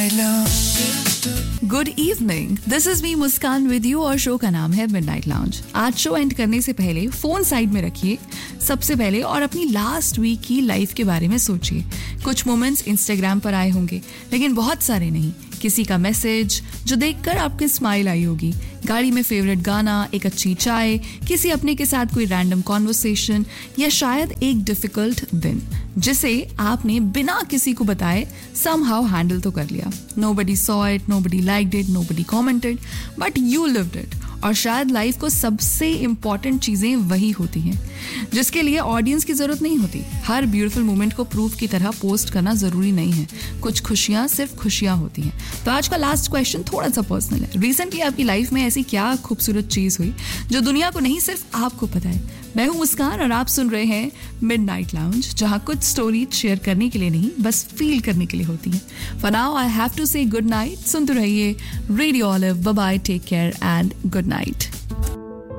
Midnight Lounge. Good evening, this is me Muskan with you और show का नाम है मिडनाइट लाउंज। आज शो एंड करने से पहले फोन साइड में रखिए सबसे पहले और अपनी लास्ट वीक की लाइफ के बारे में सोचिए। कुछ मोमेंट्स इंस्टाग्राम पर आए होंगे लेकिन बहुत सारे नहीं। किसी का मैसेज जो देखकर आपके स्माइल आई होगी, गाड़ी में फेवरेट गाना, एक अच्छी चाय, किसी अपने के साथ कोई रैंडम कॉन्वर्सेशन या शायद एक डिफिकल्ट दिन जिसे आपने बिना किसी को बताए somehow हैंडल तो कर लिया। Nobody saw it, nobody liked it, nobody commented, but you lived it। और शायद लाइफ को सबसे इम्पॉर्टेंट चीजें वही होती हैं जिसके लिए ऑडियंस की जरूरत नहीं होती। हर ब्यूटीफुल मोमेंट को प्रूफ की तरह पोस्ट करना जरूरी नहीं है। कुछ खुशियां सिर्फ खुशियां होती हैं। तो आज का लास्ट क्वेश्चन थोड़ा सा पर्सनल है। रिसेंटली आपकी लाइफ में ऐसी क्या खूबसूरत चीज हुई जो दुनिया को नहीं सिर्फ आपको पता है? मैं हूं मुस्कान और आप सुन रहे हैं मिडनाइट लाउंज, जहां कुछ स्टोरी शेयर करने के लिए नहीं बस फील करने के लिए होती हैं। For now I have to से गुड नाइट। सुनते रहिए radio olive. Bye bye, take care and good night.